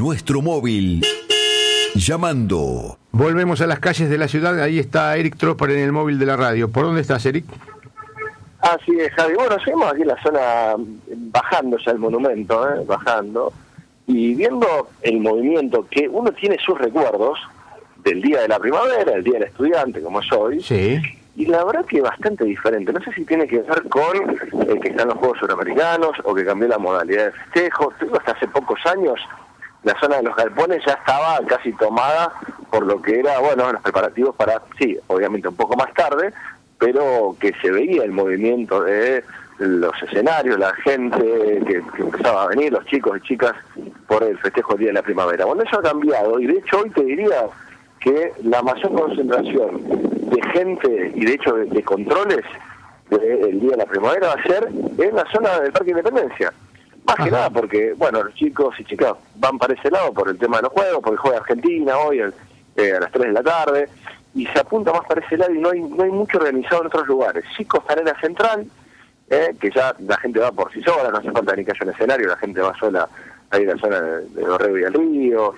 nuestro móvil. Llamando. Volvemos a las calles de la ciudad. Ahí está Eric Tropper en el móvil de la radio. ¿Por dónde estás, Eric? Así es, Javi. Bueno, seguimos aquí en la zona, bajando ya el monumento, bajando, y viendo el movimiento, que uno tiene sus recuerdos del Día de la Primavera, el Día del Estudiante, como es hoy. Sí. Y la verdad que bastante diferente. No sé si tiene que ver con que están los Juegos Suramericanos o que cambió la modalidad de festejo. Hasta hace pocos años la zona de los galpones ya estaba casi tomada por lo que era, bueno, los preparativos para, sí, obviamente un poco más tarde, pero que se veía el movimiento de los escenarios, la gente que empezaba a venir, los chicos y chicas, por el festejo del Día de la Primavera. Bueno, eso ha cambiado, y de hecho hoy te diría que la mayor concentración de gente y de hecho de controles del Día de la Primavera va a ser en la zona del Parque Independencia. Más que nada porque, bueno, los chicos y chicas van para ese lado por el tema de los juegos, porque juega Argentina hoy a las 3 de la tarde, y se apunta más para ese lado y no hay mucho organizado en otros lugares. Sí, Costanera Central, que ya la gente va por sí sola, no hace falta ni que haya un escenario, la gente va sola ahí en la zona de Dorrego y el Río,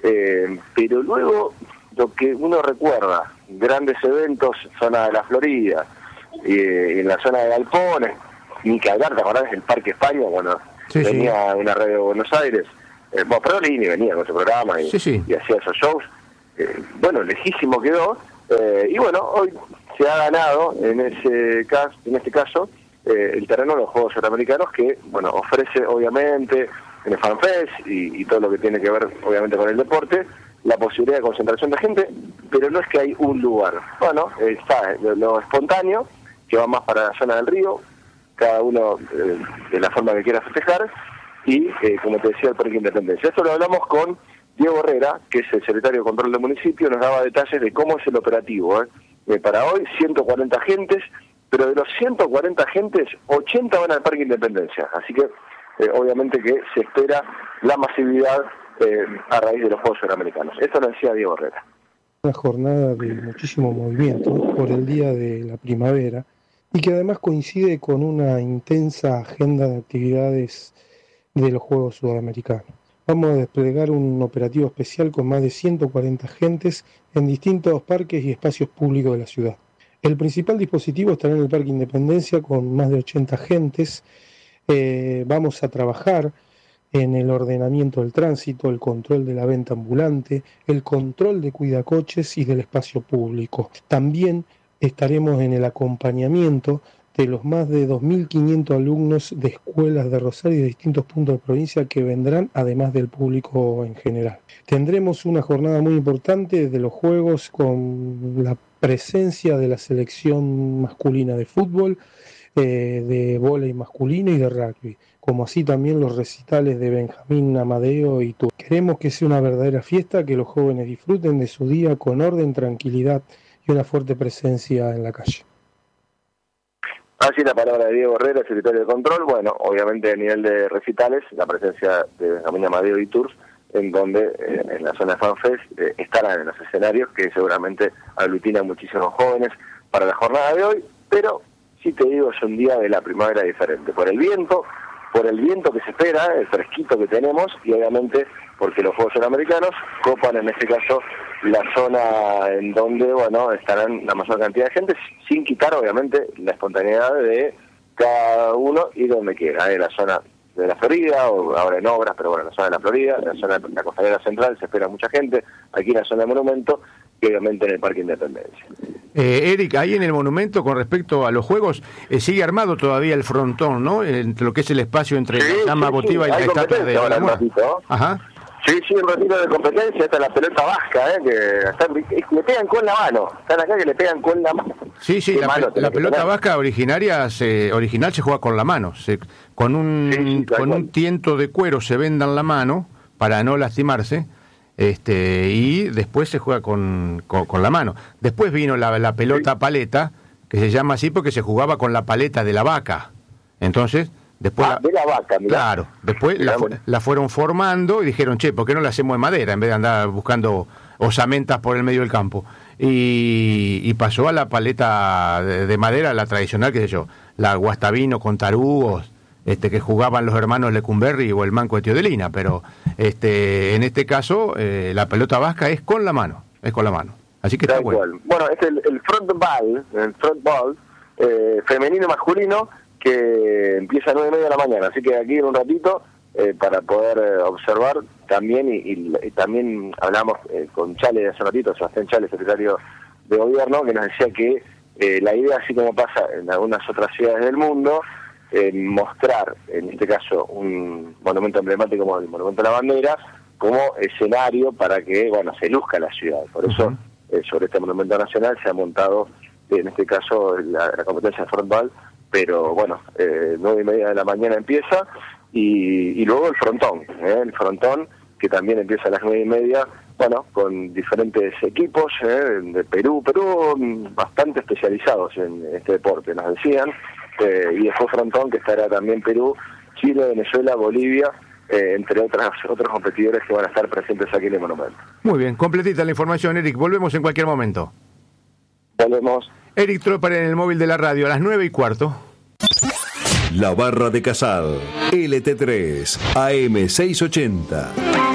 pero luego lo que uno recuerda, grandes eventos, zona de la Florida, y en la zona de Galpones, ni que hablar, ¿te acordás del Parque España? Bueno, sí, venía una radio de Buenos Aires, Perolini venía con su programa y hacía esos shows. Bueno, lejísimo quedó, y bueno, hoy se ha ganado en este caso el terreno de los Juegos Suramericanos, que bueno, ofrece obviamente en el FanFest y todo lo que tiene que ver obviamente con el deporte, la posibilidad de concentración de gente, pero no es que hay un lugar. Bueno, está lo espontáneo, que va más para la zona del río, cada uno de la forma que quiera festejar, y como te decía, el Parque Independencia. Esto lo hablamos con Diego Herrera, que es el secretario de Control del municipio, nos daba detalles de cómo es el operativo. Para hoy, 140 agentes, pero de los 140 agentes, 80 van al Parque Independencia. Así que, obviamente que se espera la masividad a raíz de los Juegos Suramericanos. Esto lo decía Diego Herrera. Una jornada de muchísimo movimiento por el Día de la Primavera y que además coincide con una intensa agenda de actividades de los Juegos Sudamericanos. Vamos a desplegar un operativo especial con más de 140 agentes en distintos parques y espacios públicos de la ciudad. El principal dispositivo estará en el Parque Independencia con más de 80 agentes. Vamos a trabajar en el ordenamiento del tránsito, el control de la venta ambulante, el control de cuidacoches y del espacio público. También estaremos en el acompañamiento de los más de 2.500 alumnos de escuelas de Rosario y de distintos puntos de provincia que vendrán, además del público en general. Tendremos una jornada muy importante de los Juegos con la presencia de la selección masculina de fútbol, de vóley masculino y de rugby, como así también los recitales de Benjamín, Amadeo y tú. Queremos que sea una verdadera fiesta, que los jóvenes disfruten de su día con orden, tranquilidad y una fuerte presencia en la calle. Así la palabra de Diego Herrera, secretario de Control. Bueno, obviamente a nivel de recitales, la presencia de Benjamín, Amadeo y Tours, en donde en la zona de FanFest estarán en los escenarios, que seguramente aglutinan muchísimos jóvenes para la jornada de hoy, pero sí te digo, es un día de la primavera diferente, por el viento que se espera, el fresquito que tenemos, y obviamente porque los Juegos Suramericanos copan en este caso la zona en donde, bueno, estarán la mayor cantidad de gente, sin quitar obviamente la espontaneidad de cada uno y donde quiera, en la zona de la Florida, o ahora en obras, pero bueno, en la zona de la Florida, en la zona de la Costanera Central se espera mucha gente, aquí en la zona del monumento, y obviamente en el Parque Independencia. Eric, ahí en el monumento, con respecto a los Juegos, sigue armado todavía el frontón, ¿no? Entre lo que es el espacio entre la llama votiva y la estatua de la Mora. Ajá. Sí, un ratito de competencia, esta es la pelota vasca, que le pegan con la mano, están acá que le pegan con la mano. Sí, la pelota vasca original se juega con la mano, con un tiento de cuero se vendan la mano para no lastimarse, y después se juega con la mano. Después vino la pelota paleta, que se llama así porque se jugaba con la paleta de la vaca, entonces... Después de la vaca, mirá. Claro, después la fueron formando y dijeron, ¿por qué no la hacemos de madera en vez de andar buscando osamentas por el medio del campo? Y pasó a la paleta de madera, la tradicional, qué sé yo, la guastavino con tarugos, que jugaban los hermanos Lecumberri o el Manco de Teodelina, pero en este caso la pelota vasca es con la mano, así que está bueno. Bueno, es el frontball femenino masculino que empieza a 9:30 de la mañana, así que aquí en un ratito para poder observar también y también hablamos con Chale hace un ratito, Sebastián Chale, secretario de gobierno, que nos decía que la idea, así como pasa en algunas otras ciudades del mundo, mostrar, en este caso, un monumento emblemático como el Monumento a la Bandera, como escenario para que, se luzca la ciudad. Por eso, sobre este monumento nacional se ha montado, en este caso, la competencia de frontball, pero 9:30 de la mañana empieza, y luego el frontón, que también empieza a las 9:30, con diferentes equipos de Perú bastante especializados en este deporte, nos decían, y después frontón, que estará también Perú, Chile, Venezuela, Bolivia, entre otros competidores que van a estar presentes aquí en el monumento. Muy bien, completita la información, Eric. Volvemos en cualquier momento. Volvemos. Eric Tropper en el móvil de la radio a las 9:15. La Barra de Casal, LT3, AM 680.